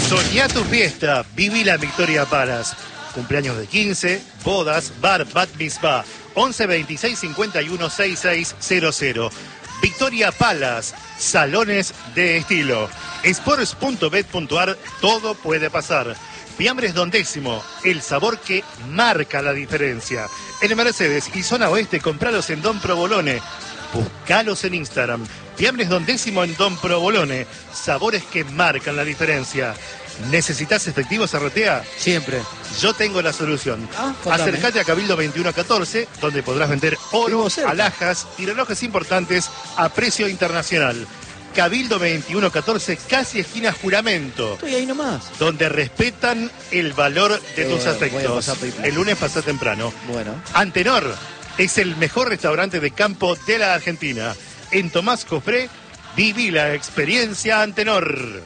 Soñá tu fiesta, viví la Victoria Palace. Cumpleaños de 15, bodas, bar, bat mitzvah. 11 26 51 6600. Victoria Palace, salones de estilo. Sports.bet.ar, todo puede pasar. Fiambres Don Décimo, el sabor que marca la diferencia. En Mercedes y zona oeste, compralos en Don Provolone. Buscalos en Instagram. Fiambres Don Décimo en Don Provolone. Sabores que marcan la diferencia. ¿Necesitas efectivo, Zarratea? Siempre. Yo tengo la solución. Contame. Acércate a Cabildo 2114, donde podrás vender oro, alhajas y relojes importantes a precio internacional. Cabildo 2114, casi esquina Juramento. Estoy ahí nomás. Donde respetan el valor de tus Voy a afectos. pasar primero. El lunes pasá temprano. Bueno. Antenor es el mejor restaurante de campo de la Argentina. En Tomás Cofré, viví la experiencia Antenor.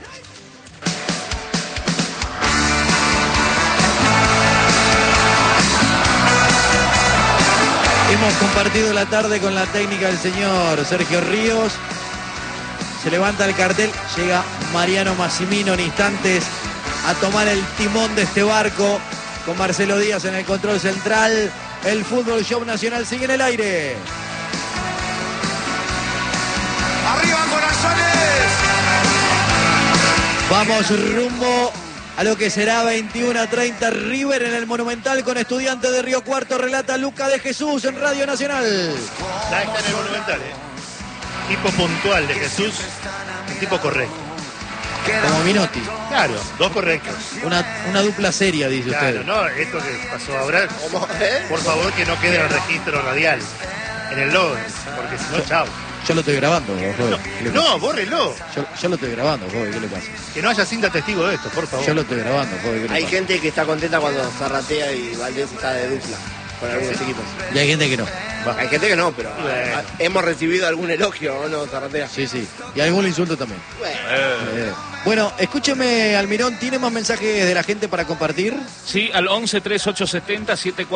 Hemos compartido la tarde con la técnica del señor Sergio Ríos. Se levanta el cartel, llega Mariano Massimino en instantes a tomar el timón de este barco con Marcelo Díaz en el control central. El Fútbol Show Nacional sigue en el aire. ¡Arriba, corazones! Vamos rumbo a lo que será 21:30 River en el Monumental con Estudiantes de Río Cuarto. Relata Luca de Jesús en Radio Nacional. Ya está en el Monumental, Tipo puntual de Jesús, un tipo correcto. Como Minotti. Claro, dos correctos. Una dupla seria, dice Claro, usted. no, esto que pasó ahora, por favor que no quede en el registro radial, en el log, porque si no, chao. Yo lo estoy grabando, joven. No, bórrelo. Yo lo estoy grabando, joven. ¿Qué le pasa? Que no haya cinta testigo de esto, por favor. Yo lo estoy grabando, joven. ¿Qué le Hay pasa? gente que está contenta cuando Zarratea y Valdés está de dupla con algunos equipos. Y hay gente que no. Hay gente que no, pero Bueno. hemos recibido algún elogio, ¿o no, Zarratea? Sí, sí. Y algún insulto también. Bueno, Bueno, escúcheme, Almirón, ¿tiene más mensajes de la gente para compartir? Sí, al 11 3870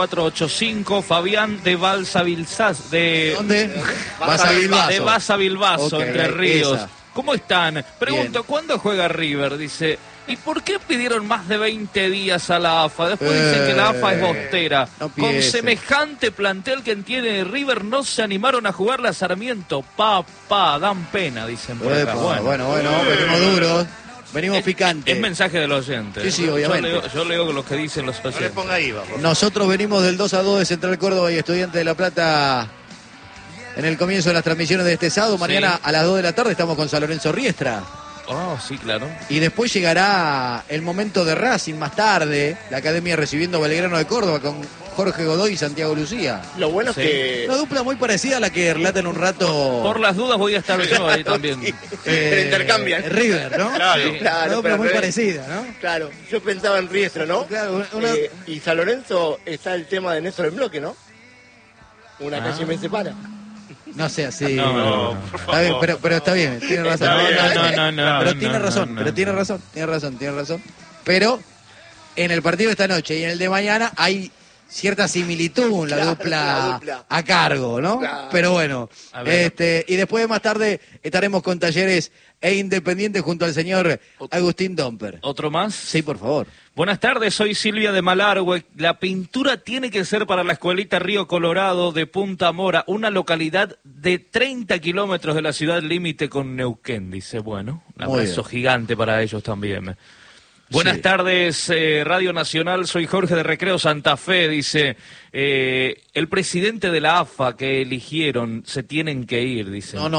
7485, Fabián de Balsa Bilsas, de ¿Dónde? Vas a Bilbaso. de Baza Bilbaso, Ok, Entre Ríos. esa. ¿Cómo están? Pregunto, Bien. ¿cuándo juega River? Dice, ¿y por qué pidieron más de 20 días a la AFA? Después dicen que la AFA es bostera. no Con empiece. semejante plantel que tiene River, no se animaron a jugar la Sarmiento. Dan pena, dicen por acá. Epa, bueno, venimos duros. Venimos picantes. Es mensaje del oyente. Sí, sí, obviamente. Yo leo lo que dicen los No le oyentes. ponga ahí, vamos. Nosotros venimos del 2-2 de Central Córdoba y Estudiantes de La Plata en el comienzo de las transmisiones de este sábado. Mañana a las 2 de la tarde estamos con San Lorenzo Riestra. Oh, sí, claro. Y después llegará el momento de Racing más tarde. La Academia recibiendo a Belgrano de Córdoba con Jorge Godoy y Santiago Lucía. lo bueno Sí. es que... Una dupla muy parecida a la que relatan un rato. Por las dudas voy a estar yo ahí también. Pero intercambian. River, ¿no? Claro. Una Claro, dupla pero muy al revés. parecida, ¿no? Claro, yo pensaba en Riestro, ¿no? Claro, una- Y San Lorenzo está el tema de Néstor en bloque, ¿no? Una calle me separa. No sea así. No, por Está bien, favor. pero está bien, tiene razón. No, Pero tiene razón. Pero en el partido de esta noche y en el de mañana hay cierta similitud en la Claro, dupla la dupla. a cargo, ¿no? Claro. Pero bueno, A ver. y después más tarde estaremos con Talleres e Independiente junto al señor Agustín Domper. ¿Otro más? Sí, por favor. Buenas tardes, soy Silvia de Malargüe. La pintura tiene que ser para la escuelita Río Colorado de Punta Mora, una localidad de 30 kilómetros de la ciudad límite con Neuquén, dice. Bueno, un Muy abrazo bien. gigante para ellos también. Buenas Sí. tardes, Radio Nacional, soy Jorge de Recreo Santa Fe, dice, el presidente de la AFA que eligieron se tienen que ir, dice. No.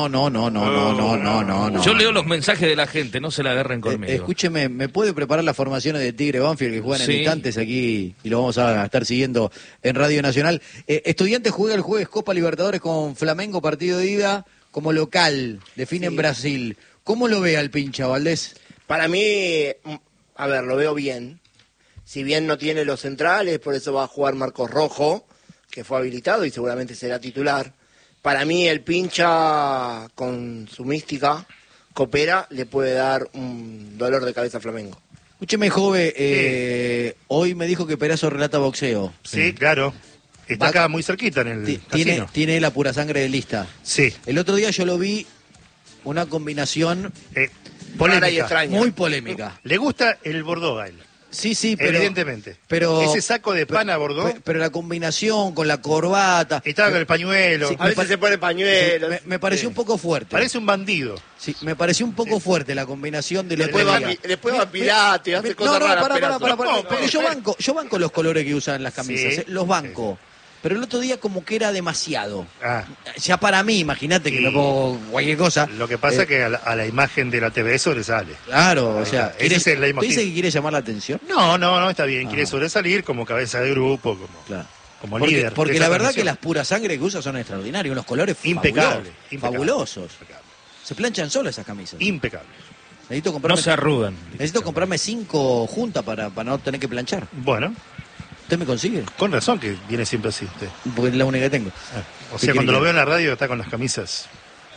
Yo leo los mensajes de la gente, no se la agarren conmigo. Escúcheme, ¿me puede preparar las formaciones de Tigre Banfield que juegan Sí. en instantes aquí y lo vamos a estar siguiendo en Radio Nacional? Estudiantes juega el jueves Copa Libertadores con Flamengo, partido de ida como local, define en Brasil. ¿Cómo lo ve al pincha, Valdés? Para mí, a ver, lo veo bien. Si bien no tiene los centrales, por eso va a jugar Marcos Rojo, que fue habilitado y seguramente será titular. Para mí el pincha con su mística, Copera, le puede dar un dolor de cabeza a Flamengo. Escúcheme, joven, hoy me dijo que Perazo relata boxeo. Sí, claro. Está Va- acá muy cerquita en el casino. Tiene la pura sangre de lista. Sí. El otro día yo lo vi una combinación rara y extraña. Muy polémica. Le gusta el Bordeaux a él, Sí, pero... evidentemente. Pero, Ese saco de pana Bordeaux, pero la combinación con la corbata... estaba con el pañuelo. Sí, A veces se pone pañuelos. Me pareció un poco fuerte. Parece un bandido. Sí, me pareció un poco fuerte la combinación de los Después va a Pilates, hace cosas raras. Porque yo banco los colores que usan las camisas, Sí, los banco. Pero el otro día como que era demasiado. Ah, Ya para mí, imagínate que Sí. me pongo cualquier cosa. lo que pasa es que a la imagen de la TV sobresale. Claro, o Ahí sea, está. Ese es el leitmotiv. ¿dice que quiere llamar la atención? No, está bien. Ah. Quiere sobresalir como cabeza de grupo, como Porque, líder. porque de la esa verdad nación. que las puras sangre que usa son extraordinarios, unos colores Impecable, fabulosos. Se planchan solas esas camisas. Impecable. Necesito No comprarme, se arrugan. necesito comprarme 5 juntas para no tener que planchar. Bueno, ¿Usted me consigue? con razón que viene siempre así usted. Porque es la única que tengo. O ¿Qué sea, cuando quiere lo que- veo en la radio está con las camisas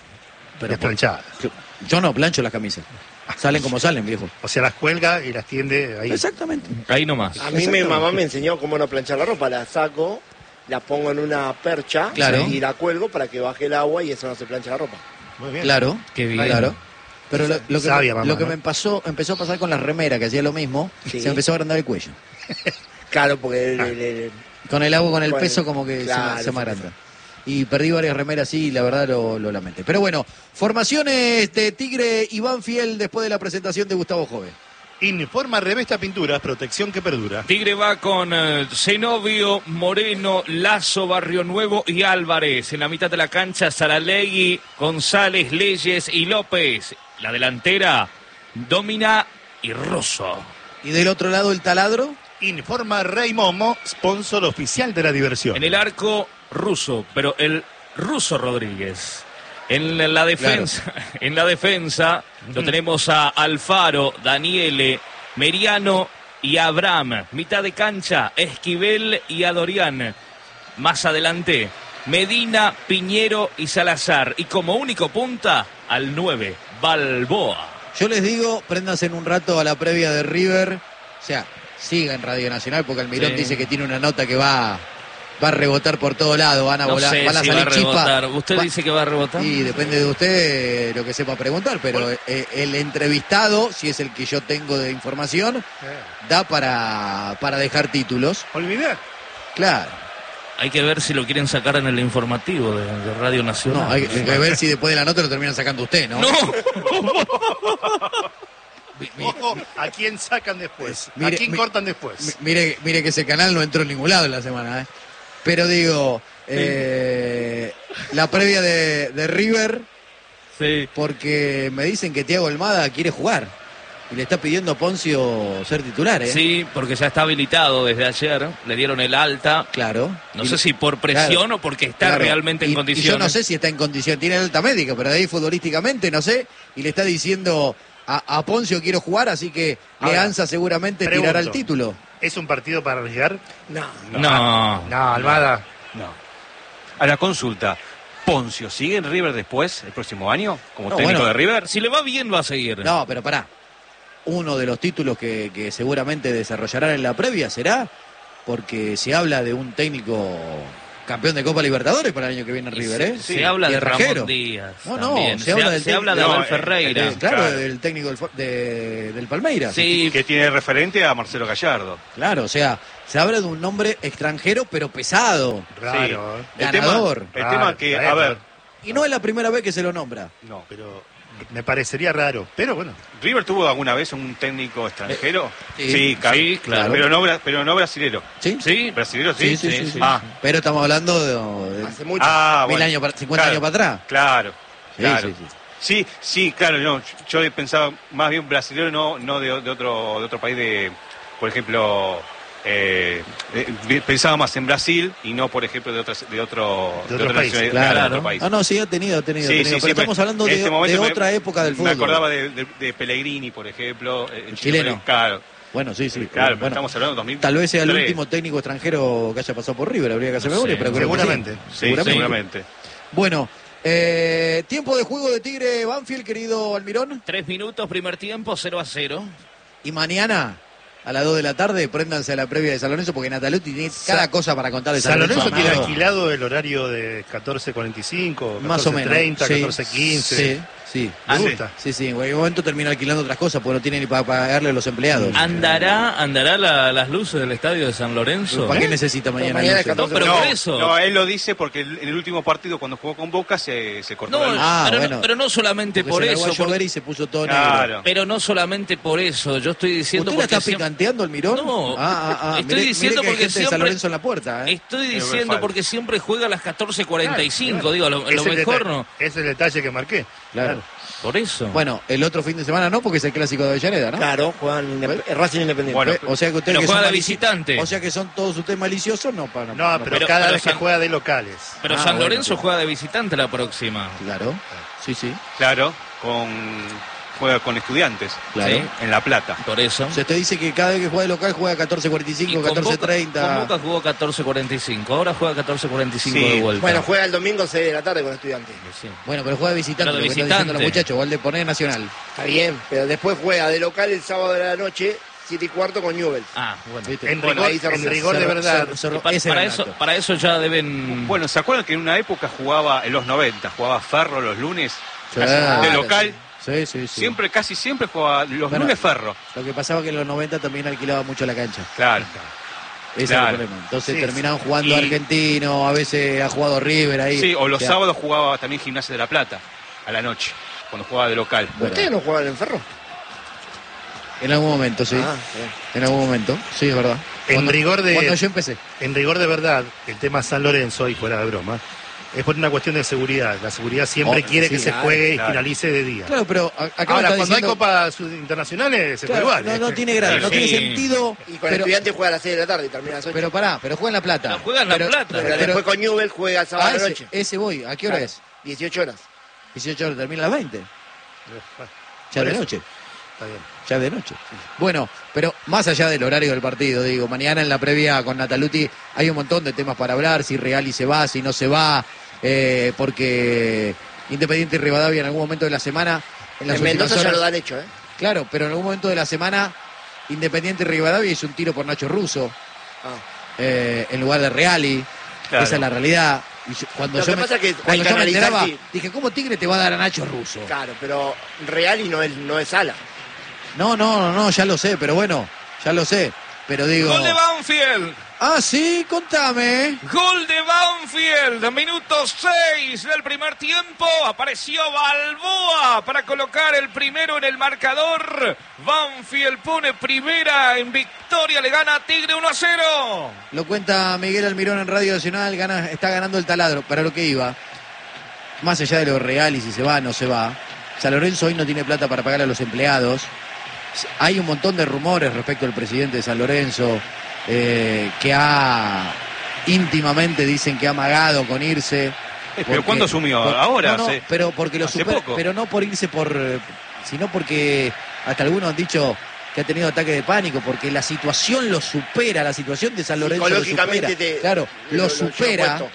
Pero desplanchadas. yo no plancho las camisas. Salen como salen, viejo. O sea, las cuelga y las tiende ahí. Exactamente. Ahí nomás. A mí mi mamá me enseñó cómo no planchar la ropa. La saco, la pongo en una percha Claro. y la cuelgo para que baje el agua y eso no se plancha la ropa. Muy bien. Claro. Qué bien. Claro. Pero lo que, Sabia, mamá, lo que ¿no? me empezó a pasar con las remeras, que hacía lo mismo, Sí. se me empezó a agrandar el cuello. Claro, porque Con el agua, con el Con- peso, como que claro, se me sí, agranda. Y perdí varias remeras así y la verdad lo lamenté. Pero bueno, formaciones de Tigre y Banfield después de la presentación de Gustavo Jove. Informa Revesta Pinturas, protección que perdura. Tigre va con Zenobio, Moreno, Lazo, Barrio Nuevo y Álvarez. En la mitad de la cancha, Saralegui, González, Leyes y López. La delantera, Domina y Rosso. Y del otro lado el taladro. Informa Rey Momo, sponsor oficial de la diversión. En el arco, Russo, pero el Russo Rodríguez. En la defensa, en la defensa lo tenemos a Alfaro, Daniele, Meriano y Abraham. Mitad de cancha, Esquivel y Adorián. Más adelante, Medina, Piñero y Salazar. Y como único punta, al 9, Balboa. Yo les digo, préndanse en un rato a la previa de River. O sea, siga en Radio Nacional porque Almirón Sí. dice que tiene una nota que va a rebotar por todo lado. Van a No volar, sé van a si va a salir chispas. rebotar. ¿Usted dice que va a rebotar? Y depende de usted lo que sepa preguntar, pero el entrevistado, si es el que yo tengo de información, da para dejar títulos. Olvidar. Claro. Hay que ver si lo quieren sacar en el informativo de Radio Nacional. No, hay que ver si después de la nota lo terminan sacando usted, ¿no? ¡No! Ojo, ¿a quién sacan después? Mire, ¿A quién cortan después? Mire que ese canal no entró en ningún lado en la semana, ¿eh? Pero digo, la previa de River, Sí. porque me dicen que Thiago Almada quiere jugar y le está pidiendo a Poncio ser titular, ¿eh? Sí, porque ya está habilitado desde ayer. Le dieron el alta. Claro. No Y- sé si por presión claro, o porque está claro. realmente en Y condiciones. yo no sé si está en condición, tiene alta médica, pero de ahí futbolísticamente no sé, y le está diciendo a Poncio quiero jugar, así que Ahora, Leanza seguramente pregunto. tirará el título. ¿Es un partido para arriesgar? No. No. Almada. No. A la consulta, ¿Poncio sigue en River después, el próximo año, como No, técnico bueno. de River? Si le va bien, va a seguir. No, pero pará. Uno de los títulos que seguramente desarrollarán en la previa será porque se habla de un técnico campeón de Copa Libertadores para el año que viene en River, ¿eh? Se habla Y de extranjero. Ramón Díaz. No, también. se habla del se habla de técnico. Abel No, Ferreira. Claro, Claro. del técnico del Palmeiras. Sí, Que tiene referente a Marcelo Gallardo. Claro, o sea, se habla de un nombre extranjero pero pesado. Raro, ¿eh? El Ganador. tema, el tema que, a ver, Y no es la primera vez que se lo nombra. no. Pero me parecería raro. Pero bueno, ¿River tuvo alguna vez un técnico extranjero? sí. Sí, claro. Pero no brasilero. ¿Sí? sí. ¿Brasilero sí? Sí. Ah, Pero estamos hablando de Hace mucho. ah, bueno. 50 años para atrás. Claro, Sí, claro. sí, sí. Sí, claro, no, yo he pensado más bien brasilero, no de otro país por ejemplo, pensaba más en Brasil y no, por ejemplo, de otra país, nacionalidad, Claro. de otro país. No, sí, ha tenido. Sí, Pero estamos hablando en de, este momento de otra época del fútbol. Me acordaba de Pellegrini, por ejemplo, en chileno. Claro, Bueno, sí. claro, pero Bueno, estamos hablando de 2000. tal vez sea el último técnico extranjero que haya pasado por River, habría que hacer No memoria, sé, pero creo que seguramente. sí. Sí, seguramente. Bueno, tiempo de juego de Tigre Banfield, querido Almirón. 3 minutos, primer tiempo, 0-0. Y mañana, a las 2 de la tarde, préndanse a la previa de San Lorenzo, porque Nataletti tiene cada cosa para contar de San Lorenzo tiene armado. alquilado el horario de 14:45, 14:30, Más o menos. 14:30, Sí. 14:15. Sí. Sí. Ah, Me sí. gusta. Sí, en cualquier momento termina alquilando otras cosas porque no tiene ni para pagarle a los empleados. ¿Andará las luces del estadio de San Lorenzo? ¿Para qué necesita mañana Mañana luces? es No, pero No, por eso. no, él lo dice porque en el último partido cuando jugó con Boca se cortó No, la luz. Ah, pero, bueno. pero no solamente Porque por se largó eso. a llover y se puso todo Claro. negro. Pero no solamente por eso. Yo estoy diciendo ¿Usted la porque está picanteando el Mirón? No, estoy Mire- diciendo mire que hay porque gente de San siempre- Lorenzo en la puerta, ¿eh? Estoy Es diciendo falso. porque siempre juega a las 14:45. Digo, a lo Es el mejor detalle- no. Es el detalle que marqué. Claro. Por eso. Bueno, el otro fin de semana no, porque es el clásico de Avellaneda, ¿no? Claro, juegan Racing Independiente. Bueno, O sea que ustedes pero que juega son de malici- visitante. O sea que son todos ustedes maliciosos, no para. No, pero cada pero vez que San- juega de locales. Pero Ah, San bueno, Lorenzo sí. juega de visitante la próxima. Claro. Sí, sí. Claro, juega con Estudiantes. Claro. Sí. En La Plata. Por eso. O sea, usted dice que cada vez que juega de local juega 14.45, Y con 14.30. Boca jugó 14:45. Ahora juega 14:45 Sí. de vuelta. Bueno, juega el domingo 6 de la tarde con Estudiantes. Sí. Bueno, pero juega de visitante, Pero de lo que están diciendo los visitante. muchachos, igual de poner Nacional. Está bien, pero después juega de local el sábado de la noche, 7:15 con Newell's. Ah, bueno. ¿Viste? En Bueno, rigor, ahí se en rompió. rigor de verdad. Ese Para era el eso, dato. para eso ya deben. Bueno, ¿se acuerdan que en una época jugaba, en los 90, jugaba Ferro los lunes? Sí. De local. Sí, sí, sí. Casi siempre jugaba los Bueno. lunes Ferro. Lo que pasaba que en los 90 también alquilaba mucho la cancha. Claro. Ese Claro. era el problema. Entonces Sí. terminaban jugando Y- Argentino, a veces ha jugado River ahí. Sí, o los sea, sábados jugaba también Gimnasia de la Plata, a la noche, cuando jugaba de local. Bueno. ¿Ustedes no juegan en Ferro? En algún momento, sí. Ah, bien. En algún momento, sí, es verdad. En rigor de- Cuando yo empecé. En rigor de verdad, el tema San Lorenzo, y fuera de broma, es por una cuestión de seguridad. La seguridad siempre Oh, quiere sí, que se claro, juegue claro. y finalice de día. Claro, pero acá me Ahora, está cuando hay diciendo- copas internacionales, se Claro, juega igual. no tiene gracia, no Sí. tiene sentido. Y con pero, Estudiantes juega a las 6 de la tarde y termina a las 8. pero pará, pero juega en La Plata. No, juega en La Plata. pero después con Newell's juega el sábado Ah, de la ese, noche. ese voy. ¿A qué hora Claro, es? 18 horas. 18 horas, termina a las 20. Ya Por de eso. noche. Está bien. Ya de noche. Bueno, pero más allá del horario del partido, digo, mañana en la previa con Nataluti hay un montón de temas para hablar, si Reali se va, si no se va, porque Independiente y Rivadavia en algún momento de la semana, en las En Mendoza últimas ya horas, lo dan hecho, ¿eh? claro, pero en algún momento de la semana Independiente y Rivadavia hizo un tiro por Nacho Russo Ah. en lugar de Reali. Claro. Esa es la realidad. Y cuando Lo yo que me, pasa es que hay cuando que yo me analizar enteraba, si- dije, ¿cómo Tigre te va a dar a Nacho Russo? Claro, pero Reali no es ala. No, ya lo sé, pero bueno, ya lo sé. Pero digo. Gol de Banfield. Ah, sí, contame. Gol de Banfield. Minuto 6 del primer tiempo. Apareció Balboa para colocar el primero en el marcador. Banfield pone primera en victoria. Le gana a Tigre 1-0. Lo cuenta Miguel Almirón en Radio Nacional, está ganando el taladro, para lo que iba. Más allá de lo real y si se va, no se va. San Lorenzo hoy no tiene plata para pagar a los empleados. Hay un montón de rumores respecto al presidente de San Lorenzo, que íntimamente dicen que ha amagado con irse. Pero Porque- ¿cuándo asumió? Ahora, No, hace- pero porque lo hace supera, poco. pero no por irse sino porque hasta algunos han dicho que ha tenido ataque de pánico, porque la situación lo supera, la situación de San Lorenzo lo supera. Psicológicamente Claro, lo lleva supera. puesto.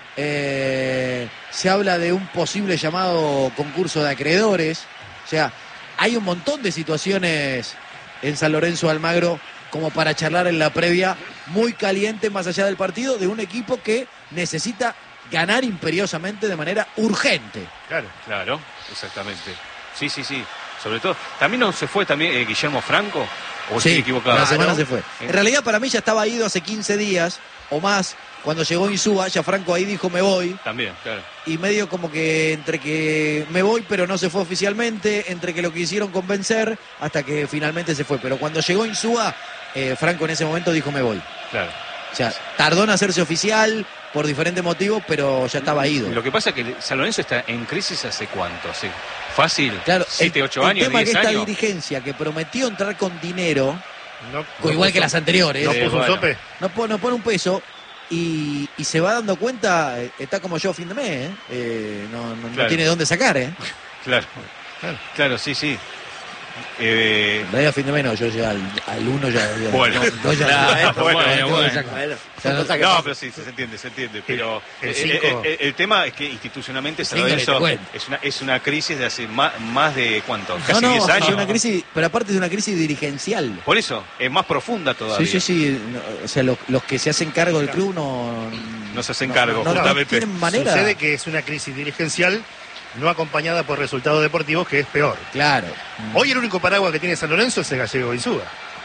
Se habla de un posible llamado concurso de acreedores. O sea, hay un montón de situaciones en San Lorenzo Almagro como para charlar en la previa, muy caliente más allá del partido, de un equipo que necesita ganar imperiosamente de manera urgente. Claro. Claro, exactamente. Sí. Sobre todo, también no se fue también Guillermo Franco, o estoy equivocado. la semana ¿no? se fue. En realidad para mí ya estaba ido hace 15 días o más. Cuando llegó Insúa, ya Franco ahí dijo me voy. También, claro. Y medio como que entre que me voy pero no se fue oficialmente, entre que lo quisieron convencer hasta que finalmente se fue. Pero cuando llegó Insúa, Franco en ese momento dijo me voy. Claro. O sea, tardó en hacerse oficial por diferentes motivos, pero ya estaba ido. Lo que pasa es que San Lorenzo está en crisis hace cuánto, sí. Fácil, Claro, 7, 8 el años, tema 10 que esta años. dirigencia que prometió entrar con dinero, No igual que puso- las anteriores, No Sí, puso un bueno. sope. no pone un peso y se va dando cuenta, está como yo a fin de mes, no Claro. tiene dónde sacar, Claro, sí. En realidad a fin de mes no, yo ya al 1 ya. Bueno. dos ya- Claro, ya- bueno, ya tengo que bueno. sacar. Bueno, O sea, cosa que No, pasa. pero sí, se entiende. Pero El cinco- el tema es que institucionalmente San Cinco, Lorenzo te cuento. es una crisis de hace más de ¿cuánto? Casi No, 10 años. es una crisis, pero aparte es una crisis dirigencial. Por eso, es más profunda todavía. Sí. O sea, los que se hacen cargo del club no No se hacen cargo, no justamente. tienen manera. Sucede que es una crisis dirigencial no acompañada por resultados deportivos, que es peor. Claro. Hoy el único paraguas que tiene San Lorenzo es el Gallego Insúa.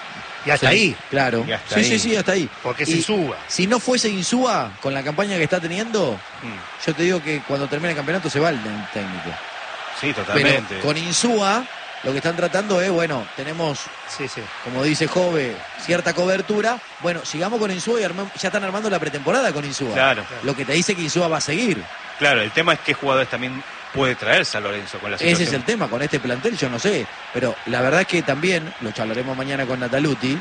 Y hasta Sí, ahí. Claro. Y hasta Sí, ahí. sí, sí, hasta ahí. Porque es Y Insúa. Si no fuese Insúa, con la campaña que está teniendo, yo te digo que cuando termine el campeonato se va el técnico. Sí, Pero totalmente. con Insúa, lo que están tratando es, bueno, tenemos, Sí, sí. como dice Jove, cierta cobertura. Bueno, sigamos con Insúa y ya están armando la pretemporada con Insúa. Claro. Lo que te dice que Insúa va a seguir. Claro, el tema es qué jugadores también puede traer San Lorenzo con la situación. Ese es el tema, con este plantel yo no sé. Pero la verdad es que también, lo charlaremos mañana con Nataluti,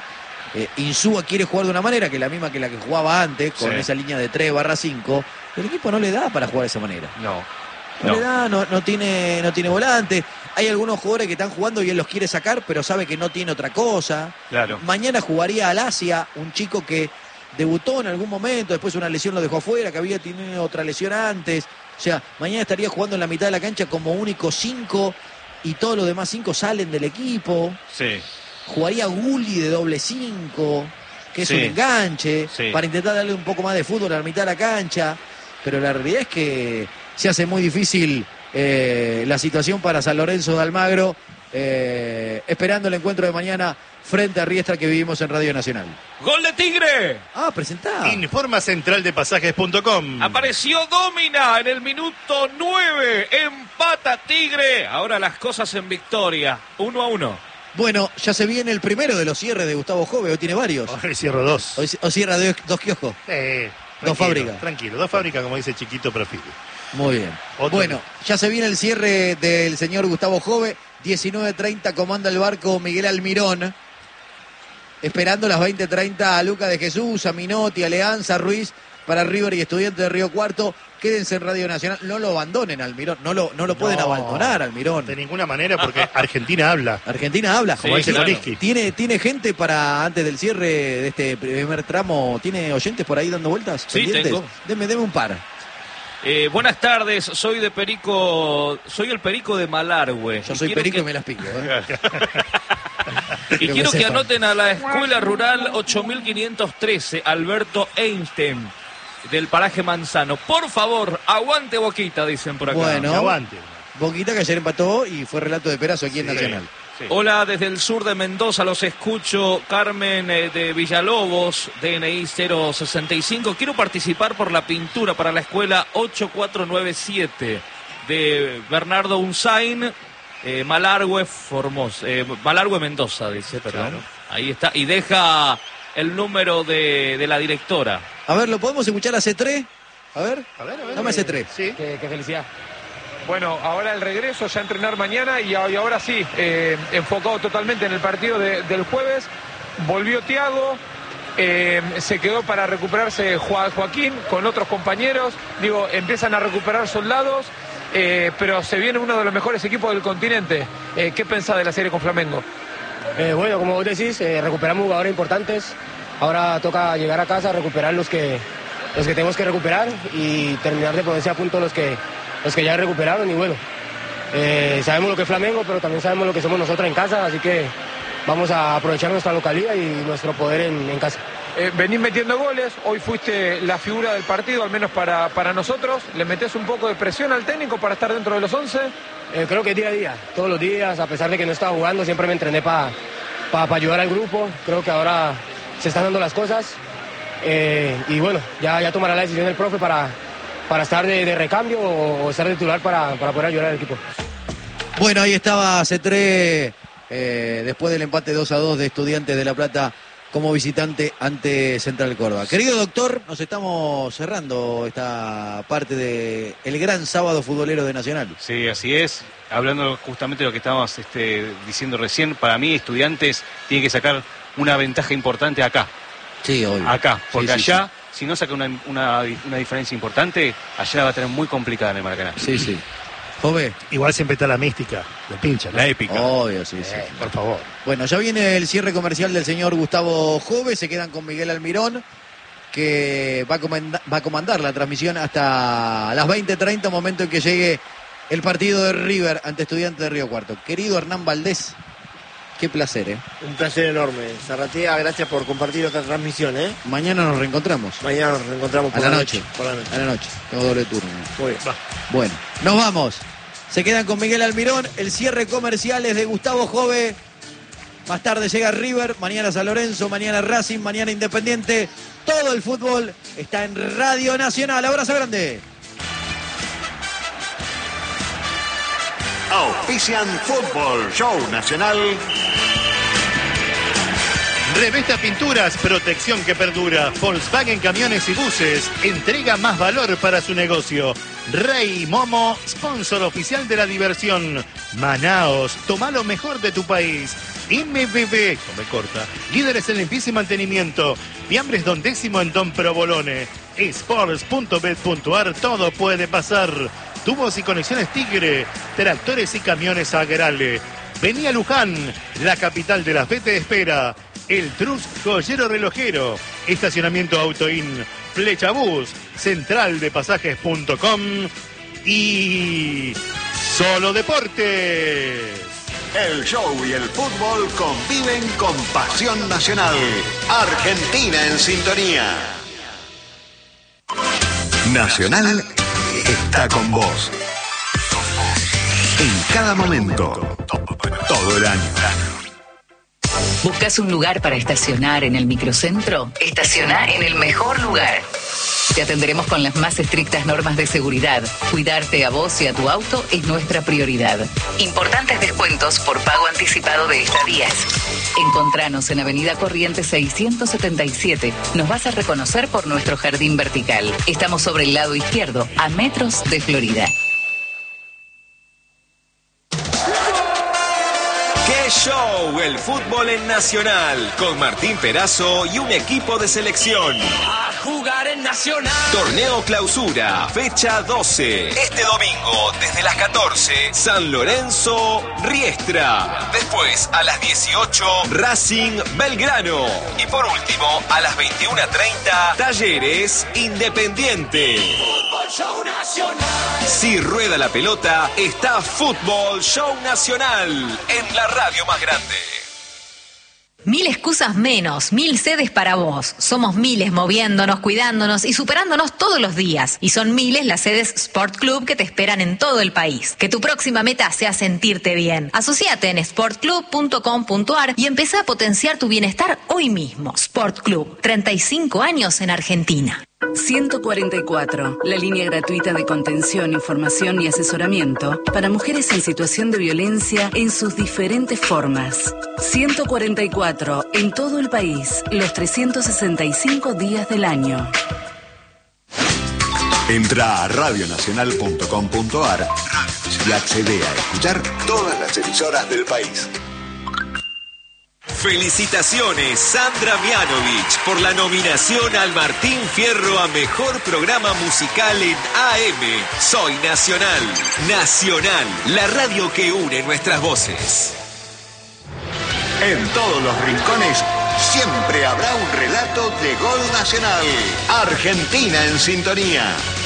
Insúa quiere jugar de una manera que es la misma que la que jugaba antes, con Sí. esa línea de 3/5. El equipo no le da para jugar de esa manera. No. No le da, no tiene volante. Hay algunos jugadores que están jugando y él los quiere sacar, pero sabe que no tiene otra cosa. Claro. Mañana jugaría Alasia, un chico que debutó en algún momento, después una lesión lo dejó afuera, que había tenido otra lesión antes. O sea, mañana estaría jugando en la mitad de la cancha como único 5 y todos los demás 5 salen del equipo. Sí. Jugaría Gulli de doble 5, que es Sí. un enganche, Sí. para intentar darle un poco más de fútbol a la mitad de la cancha. Pero la realidad es que se hace muy difícil la situación para San Lorenzo de Almagro, esperando el encuentro de mañana frente a Riestra que vivimos en Radio Nacional. ¡Gol de Tigre! Ah, presentá. Informa centraldepasajes.com. Apareció Domina en el minuto 9. Empata Tigre. Ahora las cosas en victoria. 1-1. Bueno, ya se viene el primero de los cierres de Gustavo Jove, hoy tiene varios. Hoy cierro 2. O cierra dos kioscos. Dos fábricas. Tranquilo, 2 fábricas, como dice Chiquito Perfil. Muy bien. Otro. Bueno, ya se viene el cierre del señor Gustavo Jove. 19:30 comanda el barco Miguel Almirón. Esperando las 20:30 a Luca de Jesús, a Minotti, a Leanza, Ruiz, para River y Estudiantes de Río Cuarto. Quédense en Radio Nacional. No lo abandonen, Almirón. No lo pueden abandonar, Almirón. De ninguna manera, porque Argentina habla. Argentina habla. Como dice claro. Koliski. ¿Tiene gente para antes del cierre de este primer tramo? ¿Tiene oyentes por ahí dando vueltas? Sí, pendientes? tengo. Deme un par. Buenas tardes, soy el Perico de Malargüe. Yo soy Y quiero perico y que- me las pico. ¿eh? Y Que quiero me que sepan. anoten a la Escuela Rural 8513, Alberto Einstein, del paraje Manzano. Por favor, aguante Boquita, dicen por acá. Bueno. Que aguante. Boquita que ayer empató y fue relato de Perazo aquí en Nacional. Sí. Hola, desde el sur de Mendoza los escucho. Carmen de Villalobos, DNI 065. Quiero participar por la pintura para la escuela 8497 de Bernardo Unzain, Malargüe Malargüe Mendoza, dice, perdón. Claro. Ahí está. Y deja el número de la directora. A ver, ¿lo podemos escuchar a C3? A ver. A ver. Dame ese 3. Sí. Qué felicidad. Bueno, ahora el regreso, ya a entrenar mañana y ahora sí, enfocado totalmente en el partido del jueves. Volvió Thiago, se quedó para recuperarse Joaquín con otros compañeros. Digo, empiezan a recuperar soldados, pero se viene uno de los mejores equipos del continente. ¿Qué pensás de la serie con Flamengo? Bueno, como vos decís, recuperamos jugadores importantes. Ahora toca llegar a casa, recuperar los que tenemos que recuperar y terminar de ponerse a punto los que ya recuperaron. Y bueno, sabemos lo que es Flamengo, pero también sabemos lo que somos nosotros en casa, así que vamos a aprovechar nuestra localidad y nuestro poder en casa. Venís metiendo goles, hoy fuiste la figura del partido, al menos para nosotros. ¿Le metés un poco de presión al técnico para estar dentro de los 11? Creo que día a día, todos los días, a pesar de que no estaba jugando, siempre me entrené para ayudar al grupo. Creo que ahora se están dando las cosas y bueno, ya tomará la decisión el profe para estar de recambio o estar de titular para poder ayudar al equipo. Bueno, ahí estaba C3 después del empate 2-2 de Estudiantes de La Plata como visitante ante Central Córdoba. Querido doctor, nos estamos cerrando esta parte de el gran sábado futbolero de Nacional. Sí, así es. Hablando justamente de lo que estábamos diciendo recién, para mí Estudiantes tiene que sacar una ventaja importante acá. Sí, obvio. Acá, porque Sí, sí, allá, si no saca una diferencia importante, allá la va a tener muy complicada en el Maracaná. Sí, sí. Jove, Igual siempre está la mística, la pincha, ¿no? La épica. obvio, sí, sí. Por favor. Bueno, ya viene el cierre comercial del señor Gustavo Jove, se quedan con Miguel Almirón, que va a comandar la transmisión hasta las 20:30, momento en que llegue el partido de River ante Estudiantes de Río Cuarto. Querido Hernán Valdés, qué placer, ¿eh? Un placer enorme. Zarratea, gracias por compartir esta transmisión, ¿eh? Mañana nos reencontramos. Mañana nos reencontramos A por la la noche. Por la noche. A la noche. Tengo doble turno. Muy bien. Bueno, nos vamos. Se quedan con Miguel Almirón. El cierre comercial es de Gustavo Jove. Más tarde llega River, mañana San Lorenzo, mañana Racing, mañana Independiente. Todo el fútbol está en Radio Nacional. Abrazo grande. Auspician Fútbol Show Nacional. Revesta Pinturas, protección que perdura. Volkswagen Camiones y Buses, entrega más valor para su negocio. Rey Momo, sponsor oficial de la diversión. Manaos, toma lo mejor de tu país. MBB, líderes en limpieza y mantenimiento. Fiambres Don Décimo en Don Provolone. Sports.bet.ar, todo puede pasar. Tubos y conexiones Tigre, tractores y camiones Agrale. Vení a Luján, la capital de las B te espera. El Trus Joyero Relojero, estacionamiento Autoin, Flechabús, centraldepasajes.com y Solo Deportes. El show y el fútbol conviven con pasión nacional. Argentina en sintonía. Nacional está con vos. En cada momento. Todo el año. ¿Buscas un lugar para estacionar en el microcentro? Estaciona en el mejor lugar. Te atenderemos con las más estrictas normas de seguridad. Cuidarte a vos y a tu auto es nuestra prioridad. Importantes descuentos por pago anticipado de estadías. Encontranos en Avenida Corrientes 677. Nos vas a reconocer por nuestro jardín vertical. Estamos sobre el lado izquierdo, a metros de Florida. Show, el fútbol en Nacional, con Martín Perazo y un equipo de selección. A jugar en Nacional. Torneo Clausura, fecha 12. Este domingo, desde las 14, San Lorenzo, Riestra. Después, a las 18, Racing, Belgrano. Y por último, a las 21:30, Talleres, Independiente. Fútbol Show Nacional. Si rueda la pelota, está Fútbol Show Nacional en la radio más grande. 1000 excusas menos, 1000 sedes para vos. Somos miles moviéndonos, cuidándonos y superándonos todos los días. Y son miles las sedes Sport Club que te esperan en todo el país. Que tu próxima meta sea sentirte bien. Asociate en sportclub.com.ar y empezá a potenciar tu bienestar hoy mismo. Sport Club, 35 años en Argentina. 144, la línea gratuita de contención, información y asesoramiento para mujeres en situación de violencia en sus diferentes formas. 144, en todo el país, los 365 días del año. Entra a radionacional.com.ar y accede a escuchar todas las emisoras del país. Felicitaciones, Sandra Mianovich, por la nominación al Martín Fierro a Mejor Programa Musical en AM. Soy Nacional. Nacional, la radio que une nuestras voces. En todos los rincones siempre habrá un relato de gol nacional. Argentina en sintonía.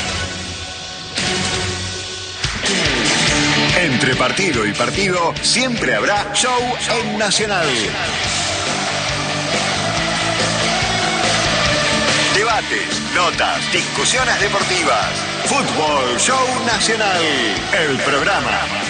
Entre partido y partido siempre habrá show en Nacional. Debates, notas, discusiones deportivas. Fútbol Show Nacional. El programa